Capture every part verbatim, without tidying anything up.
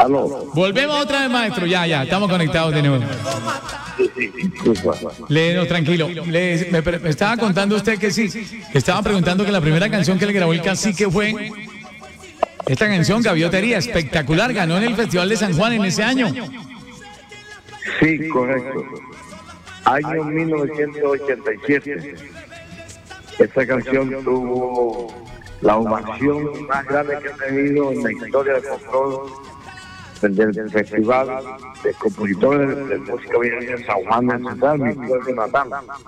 Aló. Volvemos otra vez, maestro. Ya, ya, estamos conectados de nuevo. Sí, sí, disculpa. Le, no, tranquilo. Le, me, me estaba contando usted que sí. Estaba preguntando que la primera canción que le grabó el Cacique fue esta canción, Gaviotería, espectacular. Ganó en el Festival de San Juan en ese año. Sí, correcto. Año mil novecientos ochenta y siete. Esta canción tuvo la ovación más grande que ha tenido en la historia del control del, del Festival de Compositores de Música Villarreal en San Juan del Central, mi pueblo natal.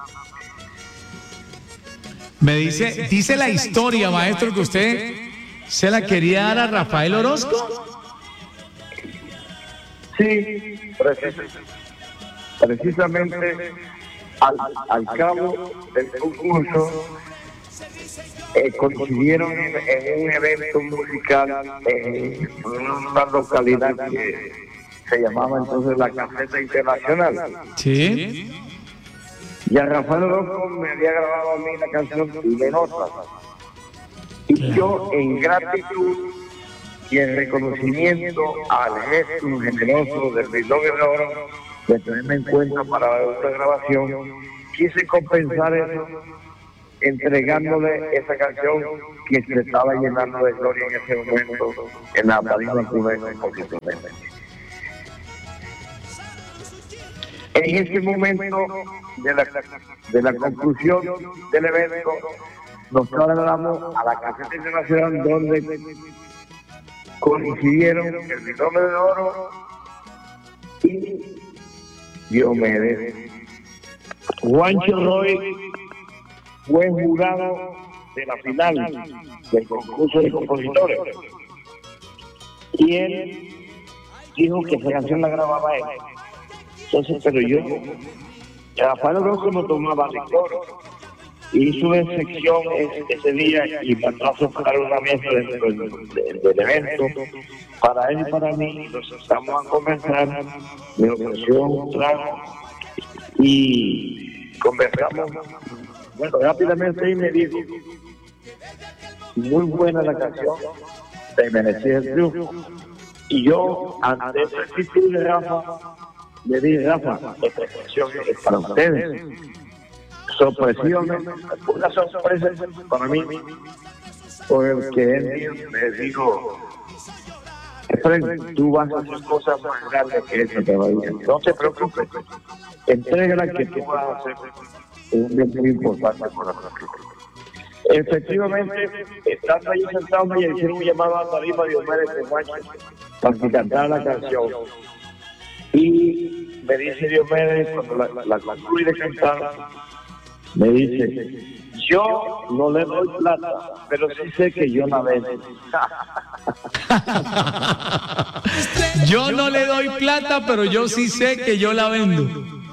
Me dice, dice la historia, maestro, que usted se la quería dar a Rafael Orozco. Sí, precisamente, precisamente al, al cabo del concurso eh, coincidieron en, en un evento musical en una localidad que se llamaba entonces la Caseta Internacional. Sí. Y a Rafael Orozco me había grabado a mí la canción de notas. Y yo, en gratitud y en reconocimiento al gesto generoso del Pindón de Oro de tenerme en cuenta para esta grabación, quise compensar eso entregándole esa canción que se estaba llenando de gloria en ese momento en la tarima cuna de compositores. En ese momento de la, de la conclusión del evento, nos trasladamos a la Caseta Internacional, donde coincidieron el Pindón de Oro y Diomedes. Juancho Roy fue jurado de la final del concurso de compositores y él dijo que esa canción la grababa él. Entonces, pero yo, Rafael Orozco no tomaba licor, hizo una sección ese día y mandó a separar una mesa dentro del, del, del evento para él y para mí. Nos sentamos a conversar, me ofreció un trago y conversamos. Bueno, rápidamente y me dijo, muy buena la canción, te merecía el triunfo. Y yo, ante esa actitud de Rafa, le dije, Rafa, esta canción es para ustedes. Sorpresivamente, una sorpresa para mí, porque él me dijo, Efraín, tú vas a hacer cosas más grandes que eso todavía. No te preocupes, entrégala que tú vas a hacer un bien muy importante con la canción. Efectivamente, estando ahí sentado, me hicieron un llamado a Tarima Diomedes de Juancho para que cantara la canción. Y me dice Diomedes, cuando la, la, la concluí de cantar, me dice, yo no le doy plata, pero sí sé que yo la vendo. Yo no le doy plata, pero yo sí sé que yo la vendo.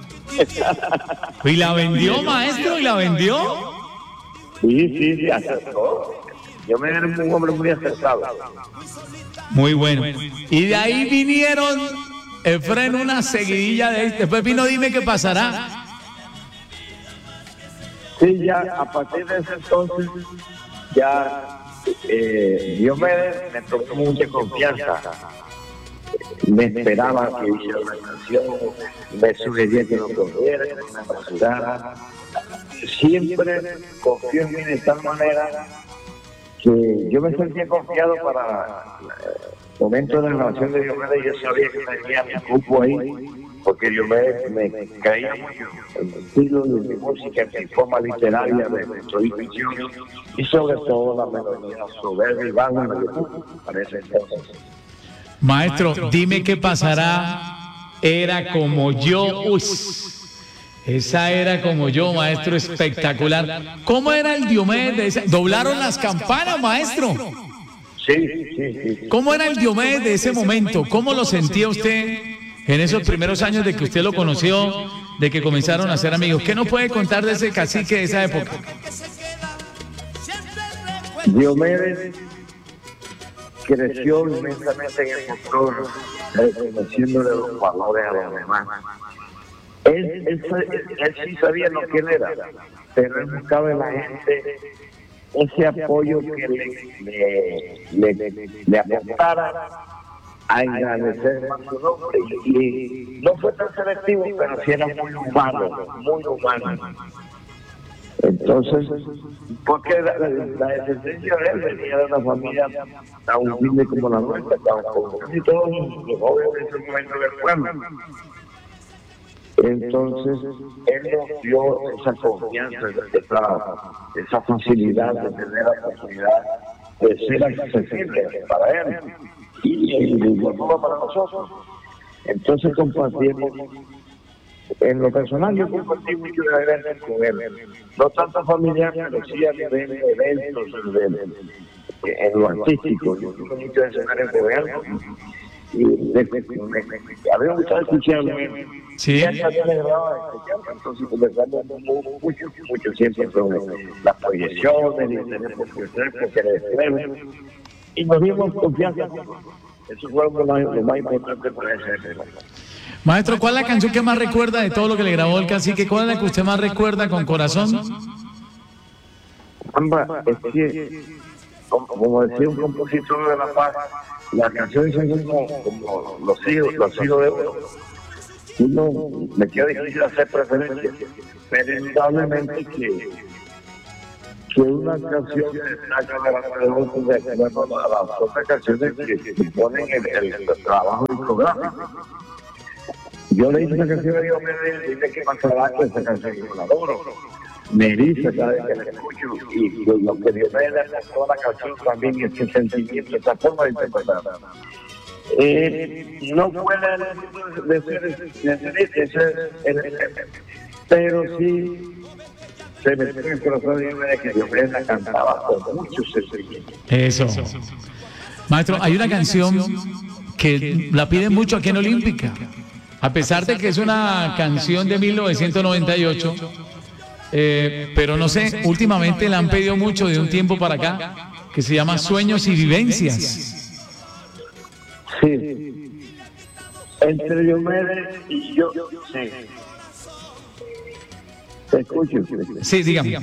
¿Y la vendió, maestro? ¿Y la vendió? Sí, sí, sí, acertó. Yo me era un hombre muy acertado. Muy bueno. Y de ahí vinieron, Efraín, una seguidilla de este. Después vino Dime Qué Pasará. Sí, ya a partir de ese entonces, ya eh, Diomedes me tomó mucha confianza. Me esperaba que hiciera una canción, me sugería que lo cogiera, que me apresurara. Siempre confió en mí de tal manera que yo me sentía confiado para el momento de la grabación de Diomedes. Yo sabía que tenía mi cupo ahí, porque Diomedes me caía mucho en el estilo de mi música, en mi forma literaria de introducción y sobre todo la melodía soberbia y vaga para ese entonces. Maestro, Dime Qué Pasará era como yo. Uy, esa era como yo, maestro, espectacular. ¿Cómo era el Diomedes de esa? ¿Doblaron las campanas, maestro? Sí, sí, sí. ¿Cómo era el Diomedes de ese momento? ¿Cómo lo sentía usted en esos primeros años de que usted lo conoció, de que comenzaron a ser amigos? ¿Qué nos puede contar de ese cacique de esa época? Diomedes creció inmensamente en el folclore, reconociéndole los valores a los demás. Él, él, él, él sí sabía lo que él era, pero él buscaba en la gente ese apoyo que le, le, le, le aportara a engrandecer más su nombre. Y, y no fue tan selectivo, pero sí era muy humano, muy humano. Entonces, porque la, la, la descendencia de él venía de una familia tan humilde como la nuestra, tan como y todos los jóvenes en ese momento del pueblo. Entonces, él nos dio esa confianza, esa, esa facilidad de tener la oportunidad de ser accesible para él y, y de igual forma para nosotros. Entonces, compartimos. En lo personal, yo compartí mucho de eventos con él, no tanto familiar, pero sí a nivel de eventos, de, de, en lo artístico. Yo tuve muchos escenarios con él y me, me, me, me había gustado escucharlo. Sí. Y él también le grababa escucharlo, entonces conversamos mucho, mucho siempre sobre las proyecciones, y tener por crecer, porque le escribe. Y nos dimos confianza. Eso fue lo más, lo más importante para ese. Maestro, ¿cuál es la canción que más recuerda de todo lo que le grabó el cacique? ¿Cuál es la que usted más recuerda con corazón? Amba, es que, como, como decía un compositor de La Paz, las canciones son como, como los hijos, los hijos de uno. Uno me queda difícil hacer preferencias, pero indudablemente que, que una canción que saca de la redonda de acuerdo a las otras canciones que, que ponen el, el, el trabajo discográfico. Yo le hice una canción a Diomedes, dime qué pasará con esa canción, yo la adoro. Me eriza cada vez que la escucho, y lo, lo que Diomedes le aportó a la canción también, ese sentimiento, esa forma de interpretar. Eh, no fue la de ser ese, pero sí se me metió en el corazón de Diomedes que Diomedes la cantaba con mucho sentimiento. Eso. Maestro, hay una canción que la piden mucho aquí en Olímpica. A pesar de que es una canción de mil novecientos noventa y ocho, eh, pero no sé, últimamente la han pedido mucho de un tiempo para acá, que se llama Sueños y Vivencias. Sí. Entre Diomedes y yo, sí. Te escucho. Sí, dígame.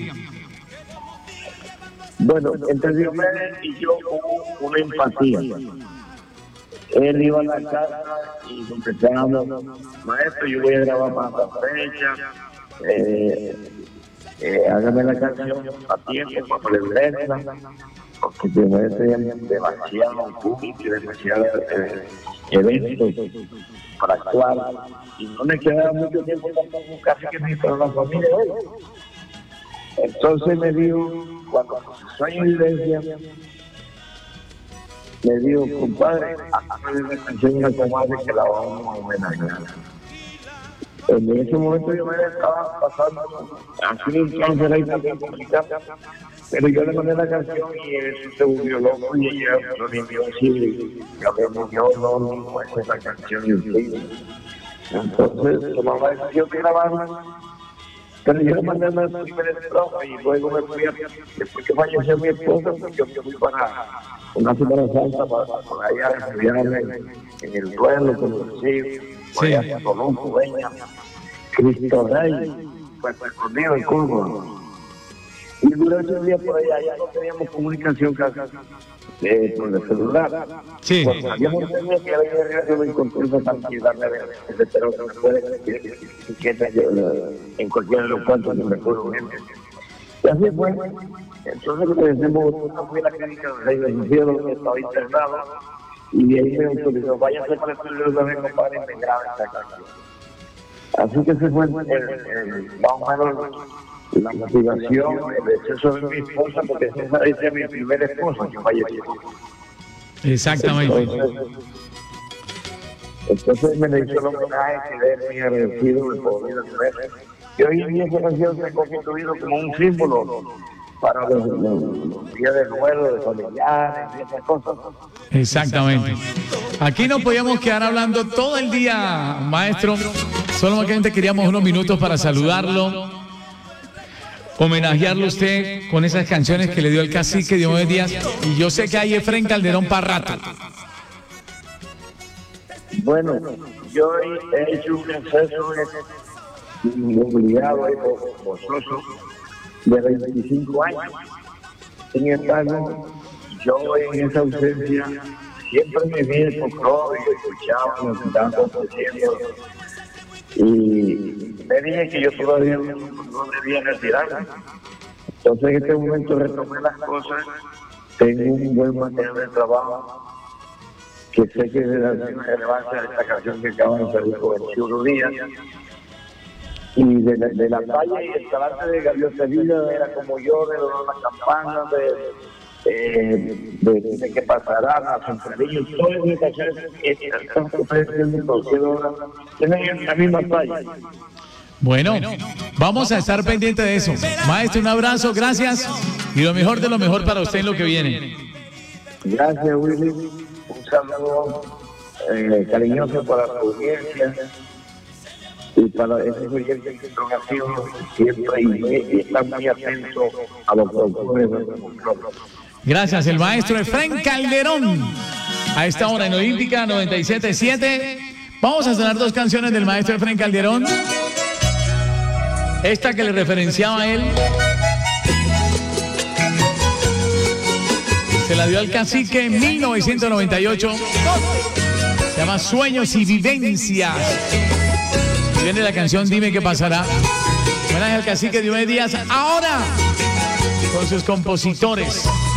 Bueno, entre Diomedes y yo hubo una empatía. Él iba a la casa y empezábamos, maestro, yo voy a grabar para esta fecha, eh, eh, hágame la canción a tiempo para prevenirla, porque Diomedes tenía demasiado público, demasiados eh, eventos para actuar, y no me quedaba mucho tiempo tampoco, casi que ni para la familia de él. Entonces me dio, cuando Sueño y Vivencia, le digo, compadre, hazme una canción una comadre que la vamos a homenajear. En ese momento yo me estaba pasando, así un cáncer ahí también complicado, pero yo le mandé la canción y él se volvió loco y ella lo limpió así, ya vemos, yo no, no, esa es la canción y usted. Entonces, la mamá decidió que grabarla, pero yo le mandé la primera estrofa y luego me fui a, después que falleció mi esposa, pues yo me fui para una Semana Santa para, para allá a estudiarme en, en el pueblo con los hijos, por allá en Solón, Cubeña, Cristo Rey, pues escondido en Cuba. Y durante el día por allá ya no teníamos comunicación casi eh, por el celular. Sí. Cuando habíamos tenido que haber yo me encontré esa tranquilidad, pero que me puede que en cualquiera de los cuantos me recuerdo bien. Y así fue. Entonces, lo que decimos, una fue la clínica de Rey del Cielo, donde estaba internado, y de ahí me autorizó, váyase para el estudio de mi compadre y me graba esta canción. Así que ese fue el, el, el, más o menos la motivación, el exceso de mi esposa, porque esa es mi primera esposa que falleció. Exactamente. Entonces, entonces me le hizo el homenaje, quedé muy agradecido de poder ver. Y hoy en día esa canción se ha constituido como un símbolo para los, los, los días de duelo, de familiares y esas cosas. Exactamente. Aquí nos podíamos quedar hablando todo el día, maestro. Solamente queríamos unos minutos para saludarlo, homenajearlo a usted con esas canciones que le dio el cacique Diomedes Díaz. Y yo sé que hay Efraín Calderón para rato. Bueno, yo he hecho un exceso obligado y forzoso de veinticinco años. Sin embargo, yo en esa ausencia siempre viví el folclore y escuchaba lo que estaban aconteciendo. Y me dije que yo todavía no, no debía retirarme. Entonces en este momento retomé las cosas, tengo un buen material de trabajo, que sé que de la relevancia de esta canción que acaban de salir con el Chulo Díaz. Y de, de, de la calle y el talante de Gaviota Vida era como yo, de la campana, de, de, de, de, de qué pasará, la centralillo, todas esas canciones están sucediendo, tienen en la misma talla. Bueno, vamos a estar pendientes de eso. Maestro, un abrazo, gracias y lo mejor de lo mejor para usted en lo que viene. Gracias, Willy. Un saludo eh, cariñoso para la audiencia y para esos oyentes que son activos siempre y, y están muy atentos a los productores de nosotros. Gracias, el maestro Efraín Calderón. A esta hora en Olímpica noventa y siete punto siete. Vamos a sonar dos canciones del maestro Efraín Calderón. Esta que le referenciaba a él. Se la dio al cacique en mil novecientos noventa y ocho. Se llama Sueños y Vivencias. Y viene la canción Dime qué pasará. Homenaje al cacique Diomedes Díaz. Ahora con sus compositores.